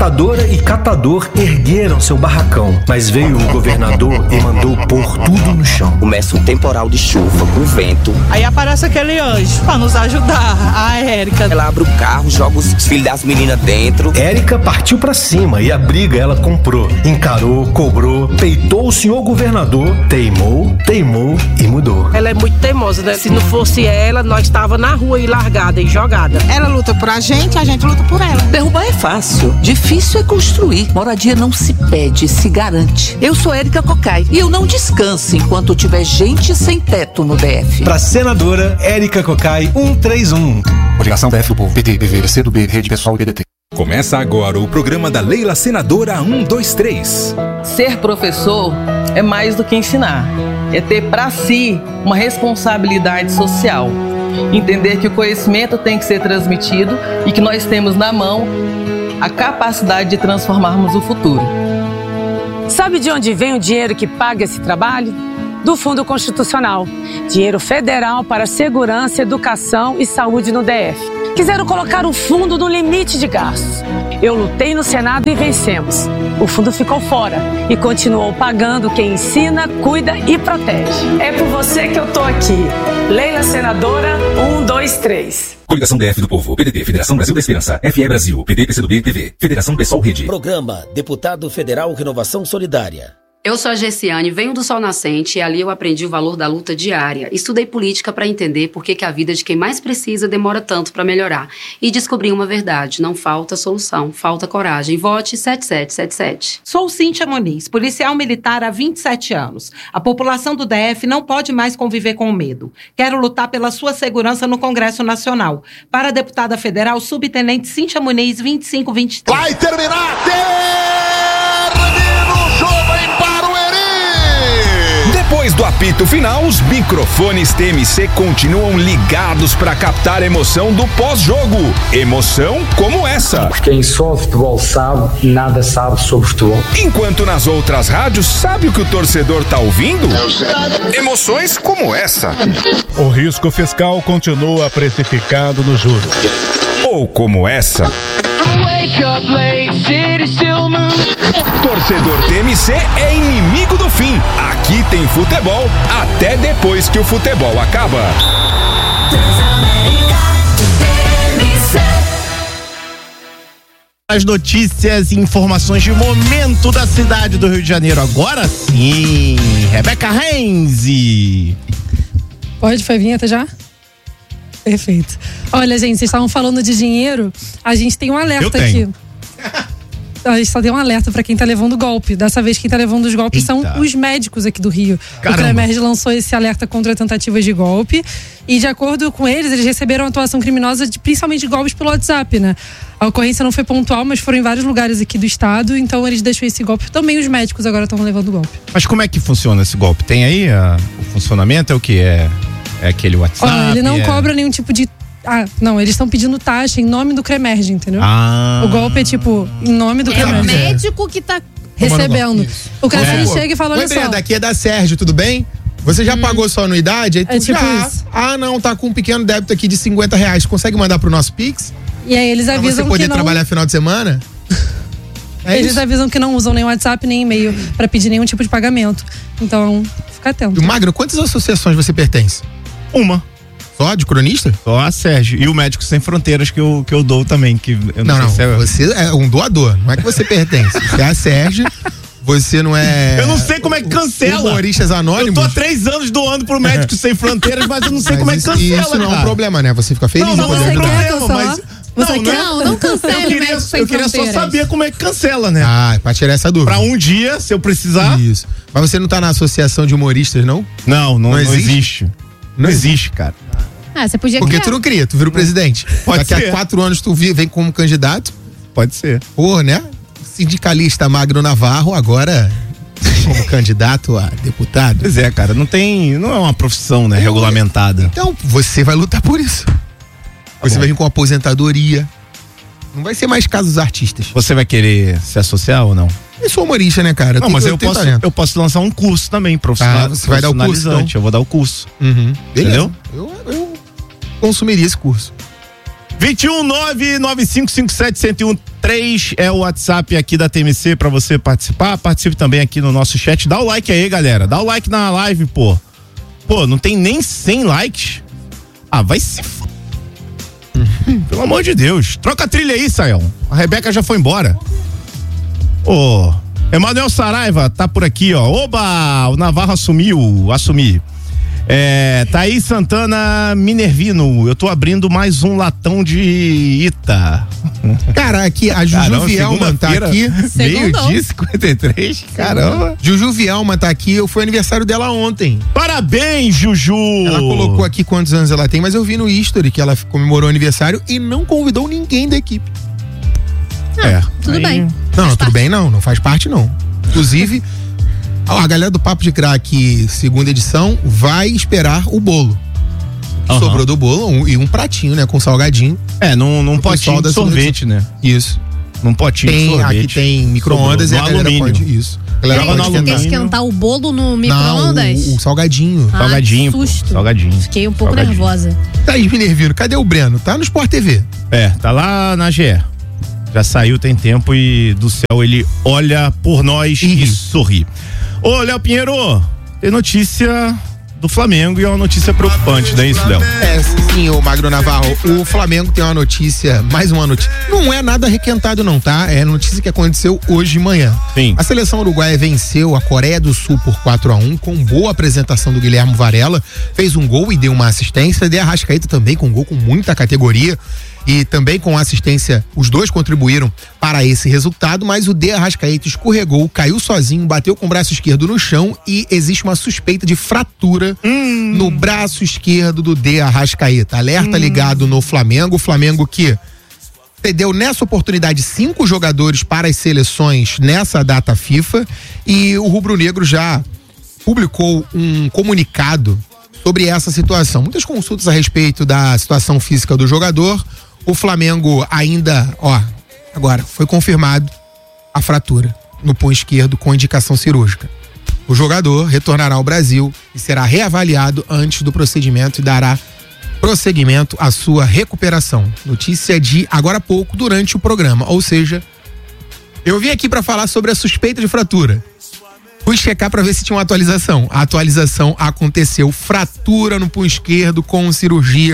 Catadora e catador ergueram seu barracão, mas veio o governador e mandou pôr tudo no chão. Começa um temporal de chuva com vento. Aí aparece aquele anjo pra nos ajudar, a Érica. Ela abre o carro, joga os filhos das meninas dentro. Érica partiu pra cima e a briga ela comprou. Encarou, cobrou, peitou o senhor governador, teimou e mudou. Ela é muito teimosa, né? Se não fosse ela, nós estava na rua e largada e jogada. Ela luta por a gente luta por ela. Derrubar é fácil, difícil é construir. Moradia não se pede, se garante. Eu sou Érica Cocai e eu não descanso enquanto tiver gente sem teto no DF. Pra senadora, Érica Cocai 131. Coligação DF do Povo, PT, PV, PCdoB, Rede Pessoal e PDT. Começa agora o programa da Leila Senadora 123. Ser professor é mais do que ensinar. É ter para si uma responsabilidade social. Entender que o conhecimento tem que ser transmitido e que nós temos na mão a capacidade de transformarmos o futuro. Sabe de onde vem o dinheiro que paga esse trabalho? Do Fundo Constitucional. Dinheiro federal para segurança, educação e saúde no DF. Quiseram colocar o fundo no limite de gastos. Eu lutei no Senado e vencemos. O fundo ficou fora e continuou pagando quem ensina, cuida e protege. É por você que eu tô aqui. Leila Senadora 123. Coligação DF do Povo, PDT, Federação Brasil da Esperança, FE Brasil, PT, PCdoB, PV, Federação Pessoal Rede. Programa Deputado Federal Renovação Solidária. Eu sou a Gessiane, venho do Sol Nascente e ali eu aprendi o valor da luta diária. Estudei política para entender por que a vida de quem mais precisa demora tanto para melhorar. E descobri uma verdade, não falta solução, falta coragem. Vote 7777. Sou Cíntia Muniz, policial militar há 27 anos. A população do DF não pode mais conviver com o medo. Quero lutar pela sua segurança no Congresso Nacional. Para a deputada federal, subtenente Cíntia Muniz, 2523. Vai terminar! Depois do apito final, os microfones TMC continuam ligados para captar a emoção do pós-jogo. Emoção como essa. Quem só futebol sabe, nada sabe sobre futebol. Enquanto nas outras rádios, sabe o que o torcedor tá ouvindo? Emoções como essa. O risco fiscal continua precificado no juro. Ou como essa. Torcedor TMC é inimigo do fim. Aqui tem futebol até depois que o futebol acaba. As notícias e informações de momento da cidade do Rio de Janeiro. Agora sim, Rebeca Renzi. Foi a vinheta já? Perfeito. Olha, gente, vocês estavam falando de dinheiro. A gente tem um alerta aqui. A gente só tem um alerta pra quem tá levando golpe. Dessa vez, quem tá levando os golpes são os médicos aqui do Rio. Caramba. O CREMERG lançou esse alerta contra tentativas de golpe. E, de acordo com eles receberam atuação criminosa principalmente de golpes pelo WhatsApp, né? A ocorrência não foi pontual, mas foram em vários lugares aqui do estado. Então, eles deixam esse golpe. Também os médicos agora estão levando golpe. Mas como é que funciona esse golpe? Tem aí o funcionamento? É o que? É aquele WhatsApp? Olha, ele não cobra nenhum tipo de... não, eles estão pedindo taxa em nome do CREMERG, entendeu? O golpe é tipo, em nome do CREMERG. É o médico que tá recebendo. O CREMERG chega e fala, olha só. Daqui é da Sérgio, tudo bem? Você já pagou sua anuidade? Aí tu tipo isso. Não, tá com um pequeno débito aqui de R$50. Consegue mandar pro nosso Pix? E aí eles avisam que não... Pra você poder trabalhar final de semana? Eles avisam que não usam nem WhatsApp, nem e-mail pra pedir nenhum tipo de pagamento. Então, fica atento. Magno, quantas associações você pertence? Uma. Só de cronista? Só a Sérgio. E o Médicos Sem Fronteiras que eu dou também. Que eu não, você é um doador. Não é que você pertence. Você é a Sérgio. Você não é... Eu não sei como é que cancela. Humoristas Anônimos. Eu tô há 3 anos doando pro Médicos Sem Fronteiras, mas eu não sei como é que cancela, isso não é um problema, né? Você fica feliz. Não é um problema, mas... Não cancele. Eu queria só saber como é que cancela, né? Pra tirar essa dúvida. Pra um dia, se eu precisar. Isso. Mas você não tá na associação de humoristas, não? Não existe. Não existe, cara. Você podia Porque criar. tu não cria, tu vira o presidente. Pode ser. Daqui a 4 anos tu vem como candidato. Pode ser. Porra, né? Sindicalista Magno Navarro, agora como candidato a deputado. Pois é, cara, não é uma profissão, né, regulamentada. Então, você vai lutar por isso. Você vai vir com aposentadoria. Não vai ser mais casos artistas. Você vai querer se associar ou não? Eu sou humorista, né, cara? Não, mas eu posso lançar um curso também, profissional. Você vai dar o curso, então? Eu vou dar o curso. Beleza. Entendeu? Eu consumiria esse curso. 21 99557 1013 93 é o WhatsApp aqui da TMC pra você participar. Participe também aqui no nosso chat. Dá o like aí, galera. Dá o like na live, pô. Pô, não tem nem 100 likes. Ah, vai se pelo amor de Deus. Troca a trilha aí, Sayão. A Rebeca já foi embora. Ô, Emanuel Saraiva tá por aqui, ó. Oba, o Navarro assumi. Thaís Santana Minervino, eu tô abrindo mais um latão de Ita. Cara, aqui a Juju Vielman tá aqui. Meio-dia 53, caramba. Juju Vielman tá aqui, foi aniversário dela ontem. Parabéns, Juju! Ela colocou aqui quantos anos ela tem, mas eu vi no history que ela comemorou o aniversário e não convidou ninguém da equipe. Tudo bem. Não, tudo bem não faz parte não. Inclusive, a galera do Papo de Crack, segunda edição, vai esperar o bolo. Sobrou do bolo e um pratinho, né, com salgadinho. Num potinho de sorvete, né? Isso. Num potinho de sorvete. Aqui tem micro-ondas e a galera pode isso. A galera Você quer esquentar o bolo no micro-ondas? Não, o salgadinho. Salgadinho, susto. Salgadinho. Fiquei um pouco nervosa. Thaís Minervino, cadê o Breno? Tá no Sport TV. Tá lá na GE. Já saiu tem tempo e do céu ele olha por nós e sorri. Ô, Léo Pinheiro, tem notícia do Flamengo e é uma notícia preocupante, não é isso, Léo? Sim, ô Magro Navarro, o Flamengo tem uma notícia, mais uma notícia. Não é nada requentado não, tá? É notícia que aconteceu hoje de manhã. Sim. A seleção uruguaia venceu a Coreia do Sul por 4-1, com boa apresentação do Guilherme Varela, fez um gol e deu uma assistência, De Arrascaeta também com gol com muita categoria. E também com assistência, os dois contribuíram para esse resultado, mas o De Arrascaeta escorregou, caiu sozinho, bateu com o braço esquerdo no chão e existe uma suspeita de fratura no braço esquerdo do De Arrascaeta. Alerta ligado no Flamengo, o Flamengo que cedeu nessa oportunidade 5 jogadores para as seleções nessa data FIFA e o rubro-negro já publicou um comunicado sobre essa situação. Muitas consultas a respeito da situação física do jogador. O Flamengo ainda, agora foi confirmado a fratura no punho esquerdo com indicação cirúrgica. O jogador retornará ao Brasil e será reavaliado antes do procedimento e dará prosseguimento à sua recuperação. Notícia de agora há pouco durante o programa, ou seja, eu vim aqui para falar sobre a suspeita de fratura. Fui checar para ver se tinha uma atualização. A atualização aconteceu, fratura no punho esquerdo com cirurgia.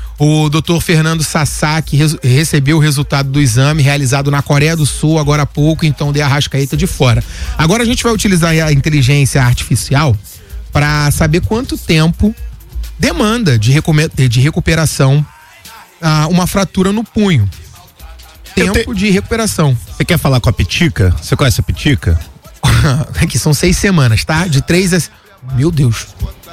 O Dr. Fernando Sasaki recebeu o resultado do exame realizado na Coreia do Sul agora há pouco, então De Arrascaeta de fora. Agora a gente vai utilizar a inteligência artificial para saber quanto tempo demanda de recuperação uma fratura no punho. Tempo de recuperação. Você quer falar com a Pitica? Você conhece a Pitica? Aqui são 6 semanas, tá? De 3 a... Meu Deus.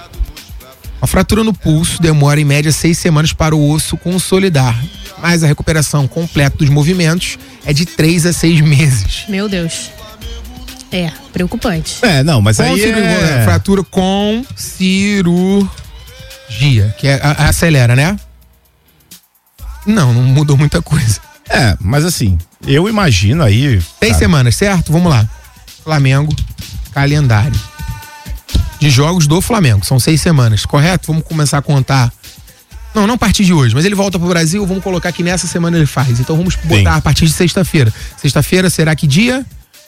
A fratura no pulso demora em média 6 semanas para o osso consolidar, mas a recuperação completa dos movimentos é de 3 a 6 meses. Meu Deus. Preocupante. Não, mas aí fratura com cirurgia, que acelera, né? Não mudou muita coisa. Mas assim, eu imagino aí... 6 semanas, certo? Vamos lá. Flamengo, calendário de jogos do Flamengo, são 6 semanas, correto? Vamos começar a contar. Não a partir de hoje, mas ele volta pro Brasil, vamos colocar que nessa semana ele faz. Então vamos botar a partir de sexta-feira. Sexta-feira será que dia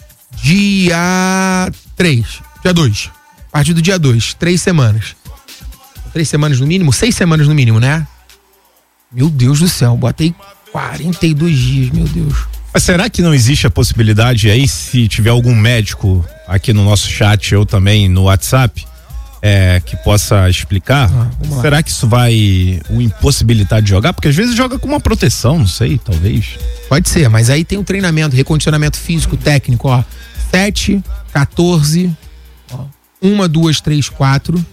3, dia 2. A partir do dia 2, 3 semanas. 3 semanas no mínimo? 6 semanas no mínimo, né? Meu Deus do céu, botei 42 dias, meu Deus. Mas será que não existe a possibilidade aí, se tiver algum médico aqui no nosso chat ou também no WhatsApp, que possa explicar? Será que isso vai o impossibilitar de jogar? Porque às vezes joga com uma proteção, não sei, talvez. Pode ser, mas aí tem um treinamento, recondicionamento físico, técnico, 7, 14, 1, 2, 3, 4,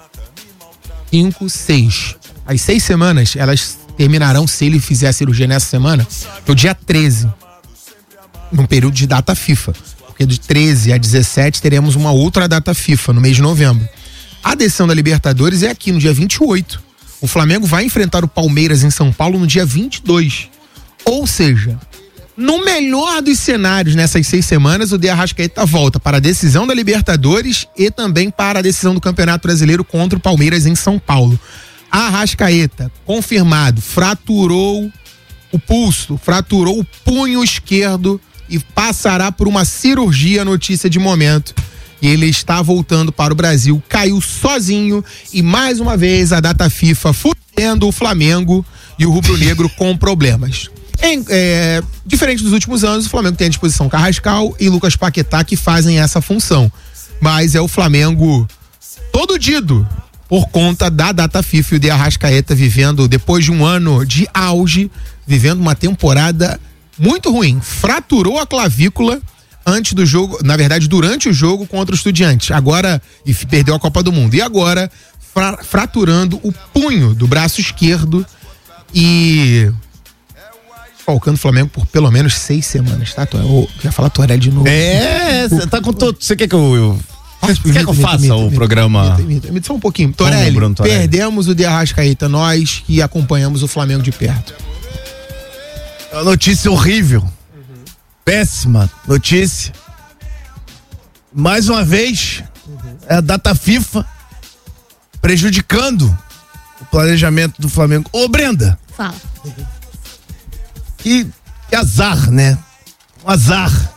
5, 6. As 6 semanas, elas terminarão, se ele fizer a cirurgia nessa semana, no dia 13. Num período de data FIFA. Porque de 13 a 17 teremos uma outra data FIFA, no mês de novembro. A decisão da Libertadores é aqui, no dia 28. O Flamengo vai enfrentar o Palmeiras em São Paulo no dia 22. Ou seja, no melhor dos cenários, nessas 6 semanas, o De Arrascaeta volta para a decisão da Libertadores e também para a decisão do Campeonato Brasileiro contra o Palmeiras em São Paulo. Arrascaeta, confirmado, fraturou o pulso, fraturou o punho esquerdo e passará por uma cirurgia, notícia de momento. E ele está voltando para o Brasil, caiu sozinho e mais uma vez a data FIFA fudendo o Flamengo e o rubro-negro com problemas. Diferente dos últimos anos, o Flamengo tem à disposição Carrascal e Lucas Paquetá que fazem essa função. Mas é o Flamengo todo dido por conta da data FIFA e o de Arrascaeta vivendo, depois de um ano de auge, vivendo uma temporada muito ruim. Fraturou a clavícula antes do jogo, na verdade, durante o jogo contra o Estudiantes. Agora, e perdeu a Copa do Mundo. E agora, fraturando o punho do braço esquerdo e falcando o Flamengo por pelo menos 6 semanas, tá? Eu ia falar Torelli de novo. Você tá com todo. Você quer que eu faça o programa? Me só um pouquinho. Torelli, perdemos o de Arrascaeta, nós que acompanhamos o Flamengo de perto. É uma notícia horrível. Péssima notícia. Mais uma vez, é a data FIFA prejudicando o planejamento do Flamengo. Ô, Brenda. Fala. Que azar, né? Um azar.